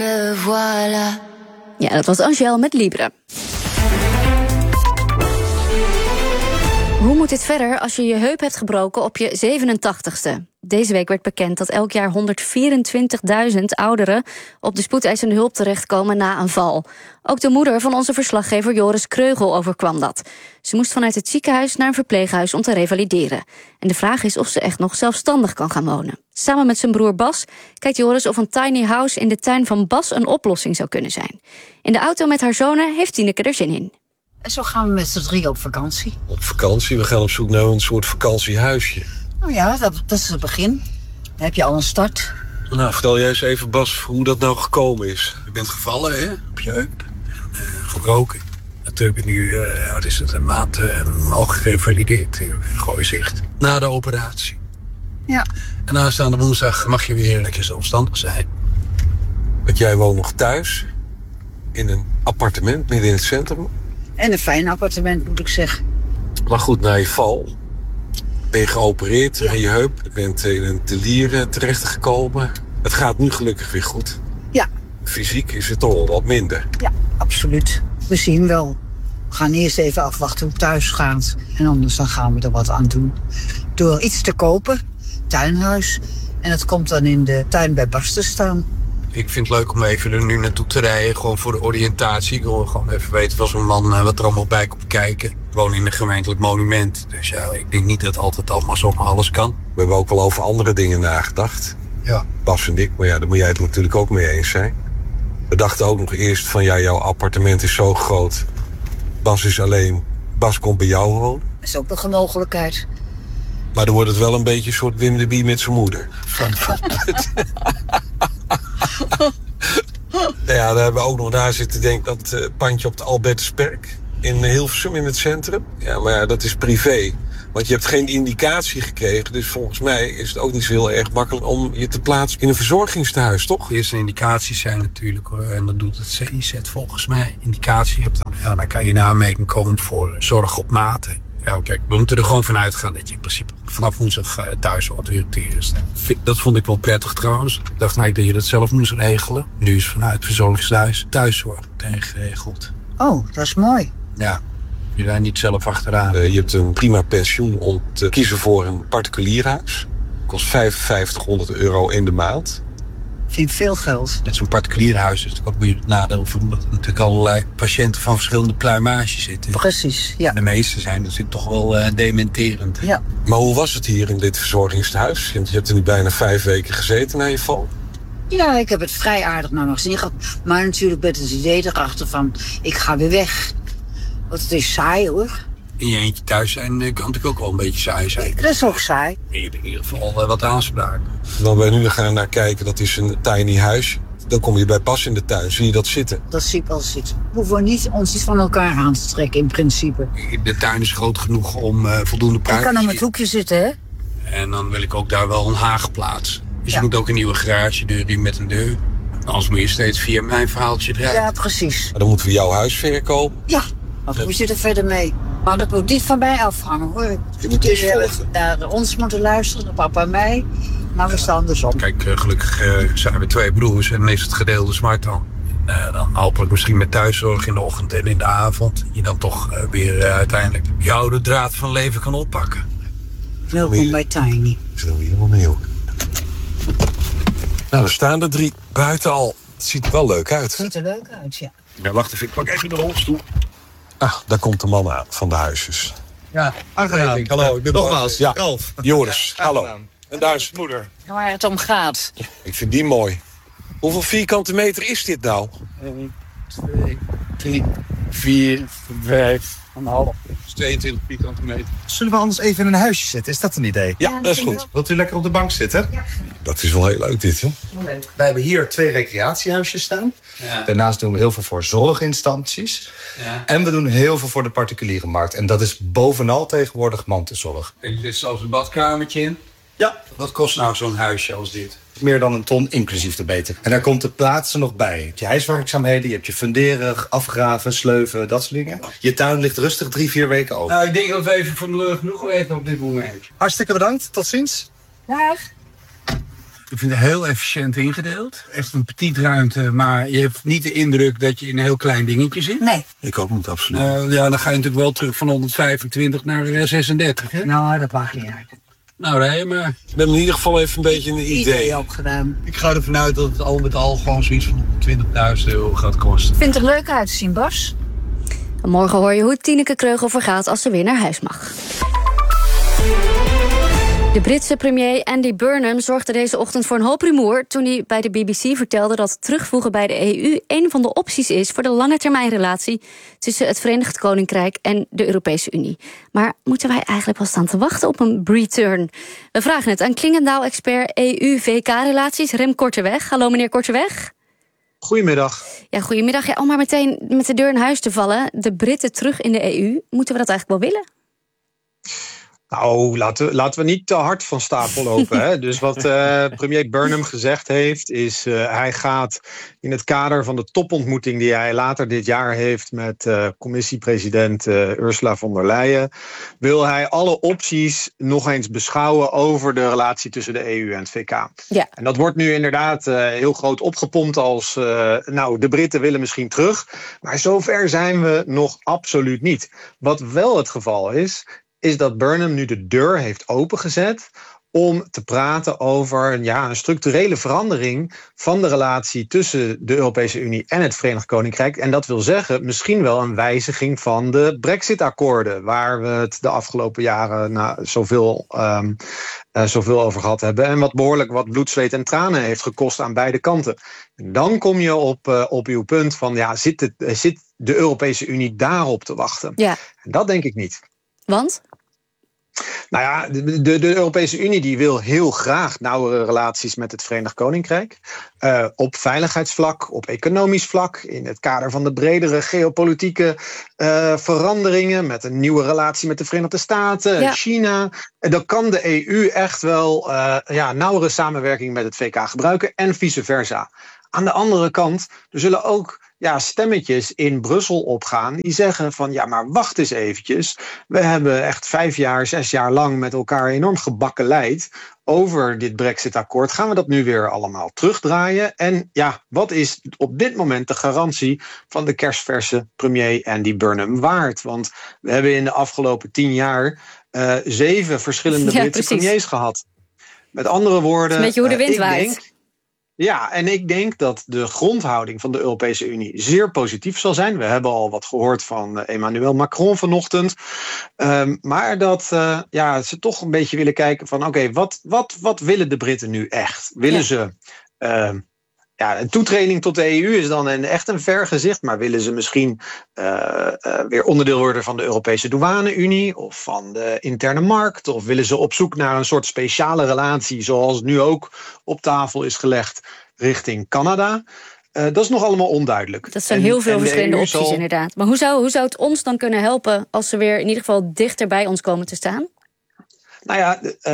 Ja, dat was Angèle met Libre. Hoe moet dit verder als je je heup hebt gebroken op je 87ste? Deze week werd bekend dat elk jaar 124.000 ouderen op de spoedeisende hulp terechtkomen na een val. Ook de moeder van onze verslaggever Joris Kreugel overkwam dat. Ze moest vanuit het ziekenhuis naar een verpleeghuis om te revalideren. En de vraag is of ze echt nog zelfstandig kan gaan wonen. Samen met zijn broer Bas kijkt Joris of een tiny house in de tuin van Bas een oplossing zou kunnen zijn. In de auto met haar zonen heeft Tineke er zin in. En zo gaan we met z'n drieën op vakantie. Op vakantie? We gaan op zoek naar een soort vakantiehuisje. Nou ja, dat is het begin. Dan heb je al een start. Nou, vertel jij eens even, Bas, hoe dat nou gekomen is. Je bent gevallen, hè? Op je heup. Gebroken. Natuurlijk ben ik nu, wat is het, een maand al gerevalideerd. Gooi zicht. Na de operatie. Ja. En aanstaande woensdag mag je weer lekker zelfstandig zijn. Want jij woont nog thuis. In een appartement midden in het centrum. En een fijn appartement, moet ik zeggen. Maar goed, na je val ben je geopereerd aan je heup. Je bent in een telier terechtgekomen. Het gaat nu gelukkig weer goed. Ja. Fysiek is het toch wel wat minder. Ja, absoluut. We zien wel. We gaan eerst even afwachten hoe het thuis gaat. En anders dan gaan we er wat aan doen. Door iets te kopen, tuinhuis. En dat komt dan in de tuin bij Bas te staan. Ik vind het leuk om even er nu naartoe te rijden. Gewoon voor de oriëntatie. Ik wil gewoon even weten van zo'n man wat er allemaal bij komt kijken. Ik woon in een gemeentelijk monument. Dus ja, ik denk niet dat altijd allemaal zomaar alles kan. We hebben ook wel over andere dingen nagedacht. Ja. Bas en ik, maar ja, daar moet jij het natuurlijk ook mee eens zijn. We dachten ook nog eerst van ja, jouw appartement is zo groot. Bas is alleen. Bas komt bij jou wonen. Dat is ook nog een mogelijkheid. Maar dan wordt het wel een beetje een soort Wim de Bie met zijn moeder. Ja, daar hebben we ook nog naar zitten denken dat pandje op de Albertusperk in Hilversum in het centrum. Ja, maar ja, dat is privé. Want je hebt geen indicatie gekregen. Dus volgens mij is het ook niet zo heel erg makkelijk om je te plaatsen in een verzorgingstehuis, toch? De eerste indicaties zijn natuurlijk, en dat doet het CIZ volgens mij, indicatie hebt dan. Ja, dan kan je in aanmerking komen voor zorg op maat. Ja, kijk, we moeten er gewoon vanuit gaan dat je in principe vanaf woensdag thuis wordt geïrriteerd. Dat vond ik wel prettig trouwens. Ik dacht eigenlijk dat je dat zelf moest regelen. Nu is vanuit het verzorgingshuis thuiszorg meteen geregeld. Oh, dat is mooi. Ja, je rijdt niet zelf achteraan. Je hebt een prima pensioen om te kiezen voor een particulier huis. Kost €5500 in de maand. Vind ik veel geld. Net zo'n particulier huis is ook weer het nadeel van dat er natuurlijk allerlei patiënten van verschillende pluimages zitten. Precies, ja. De meeste zijn dus toch wel dementerend. Ja. Maar hoe was het hier in dit verzorgingstehuis? Je hebt er nu bijna 5 weken gezeten na je val. Ja, ik heb het vrij aardig naar mijn zin gehad. Maar natuurlijk met het idee erachter van, ik ga weer weg. Want het is saai hoor. In je eentje thuis zijn kan natuurlijk ook wel een beetje saai zijn. Dat is ook saai. Je hebt in ieder geval wat aanspraak. Dan wij nu gaan naar kijken, dat is een tiny huis. Dan kom je bij Bas in de tuin. Zie je dat zitten? Dat zie ik wel zitten. We hoeven niet ons iets van elkaar aan te trekken in principe. De tuin is groot genoeg om voldoende privacy. Ik kan op het hoekje zitten, hè? En dan wil ik ook daar wel een haag plaatsen. Dus je moet ook een nieuwe garagedeur in met een deur. Anders moet je steeds via mijn verhaaltje rijden. Ja, precies. Maar dan moeten we jouw huis verkopen. Ja, maar hoe zit er verder mee? Maar dat moet niet van mij afhangen, hoor. Je moet eens volgen. Naar ons moeten luisteren, naar papa en mij. Maar we staan andersom. Kijk, gelukkig zijn we 2 broers en dan is het gedeelde smart dan. Dan hopelijk misschien met thuiszorg in de ochtend en in de avond. Je dan toch weer uiteindelijk je oude draad van leven kan oppakken. Welkom bij Tiny. Ik zit er helemaal mee hoor. Nou, er staan er 3 buiten al. Het ziet er wel leuk uit. Het ziet er leuk uit, ja. Ja, wacht even, ik pak even de rolstoel. Ah, daar komt de man aan van de huisjes. Ja, aangenaam. Hallo, ik ben nogmaals, ja. Ralf. Joris, Ja, hallo. aangenaam. En daar is moeder. Waar het om gaat. Ik vind die mooi. Hoeveel vierkante meter is dit nou? 1, 2, 3, 4, 5, een half. Dus 22 vierkante meter. Zullen we anders even in een huisje zitten? Is dat een idee? Ja, dat is goed. Wilt u lekker op de bank zitten? Ja. Dat is wel heel leuk dit, hè? Wij hebben hier 2 recreatiehuisjes staan. Ja. Daarnaast doen we heel veel voor zorginstanties. Ja. En we doen heel veel voor de particuliere markt. En dat is bovenal tegenwoordig mantelzorg. Er zit zelfs een badkamertje in. Ja. Wat kost nou zo'n huisje als dit? Meer dan een ton, inclusief de beter. En daar komt de plaatsen nog bij. Je hebt je huiswerkzaamheden, je hebt je funderen, afgraven, sleuven, dat soort dingen. Je tuin ligt rustig 3-4 weken open. Nou, ik denk dat we even van de leur genoeg weten op dit moment. Hartstikke bedankt, tot ziens. Dag. Ik vind het heel efficiënt ingedeeld. Echt een petite ruimte, maar je hebt niet de indruk dat je in een heel klein dingetje zit. Nee. Ik ook niet, absoluut. Dan ga je natuurlijk wel terug van 125 naar 36. Hè? Nou, dat mag niet uit. Nou, nee, maar... We hebben in ieder geval even een beetje een idee. opgedaan. Ik ga ervan uit dat het al met al gewoon zoiets van €20.000 gaat kosten. Vindt het er leuk uit te zien, Bas? Morgen hoor je hoe Tineke Kreugel vergaat als ze weer naar huis mag. De Britse premier Andy Burnham zorgde deze ochtend voor een hoop rumoer toen hij bij de BBC vertelde dat terugvoegen bij de EU een van de opties is voor de langetermijnrelatie tussen het Verenigd Koninkrijk en de Europese Unie. Maar moeten wij eigenlijk wel staan te wachten op een return? We vragen het aan Klingendaal-expert EU-VK-relaties Rem Korteweg. Hallo meneer Korteweg. Goedemiddag. Ja, goedemiddag. Ja, om maar meteen met de deur in huis te vallen. De Britten terug in de EU. Moeten we dat eigenlijk wel willen? Nou, laten we niet te hard van stapel lopen. Hè? Dus wat premier Burnham gezegd heeft, is hij gaat in het kader van de topontmoeting die hij later dit jaar heeft met commissiepresident Ursula von der Leyen, wil hij alle opties nog eens beschouwen over de relatie tussen de EU en het VK. Ja. En dat wordt nu inderdaad heel groot opgepompt als, de Britten willen misschien terug. Maar zover zijn we nog absoluut niet. Wat wel het geval is dat Burnham nu de deur heeft opengezet om te praten over een structurele verandering van de relatie tussen de Europese Unie en het Verenigd Koninkrijk. En dat wil zeggen misschien wel een wijziging van de Brexit-akkoorden, waar we het de afgelopen jaren zoveel over gehad hebben. En wat behoorlijk wat bloed, zweet en tranen heeft gekost aan beide kanten. En dan kom je op uw punt van, zit de Europese Unie daarop te wachten? Ja. En dat denk ik niet. Want? Nou ja, de Europese Unie die wil heel graag nauwere relaties met het Verenigd Koninkrijk. Op veiligheidsvlak, op economisch vlak, in het kader van de bredere geopolitieke veranderingen, met een nieuwe relatie met de Verenigde Staten, China. Dan kan de EU echt wel nauwere samenwerking met het VK gebruiken en vice versa. Aan de andere kant, er zullen ook stemmetjes in Brussel opgaan die zeggen van maar wacht eens eventjes. We hebben echt 5 jaar, 6 jaar lang met elkaar enorm gebakkeleid over dit Brexit-akkoord. Gaan we dat nu weer allemaal terugdraaien? En wat is op dit moment de garantie van de kersverse premier Andy Burnham waard? Want we hebben in de afgelopen 10 jaar 7 verschillende Britse premiers gehad. Met andere woorden, een beetje hoe de wind waait. En ik denk dat de grondhouding van de Europese Unie zeer positief zal zijn. We hebben al wat gehoord van Emmanuel Macron vanochtend. Maar dat ze toch een beetje willen kijken van oké, wat willen de Britten nu echt? Willen ze een toetreding tot de EU is dan echt een vergezicht, maar willen ze misschien weer onderdeel worden van de Europese douane-Unie of van de interne markt? Of willen ze op zoek naar een soort speciale relatie, zoals nu ook op tafel is gelegd, richting Canada? Dat is nog allemaal onduidelijk. Dat zijn heel veel verschillende opties inderdaad. Maar hoe zou het ons dan kunnen helpen als ze weer in ieder geval dichter bij ons komen te staan? Nou ja,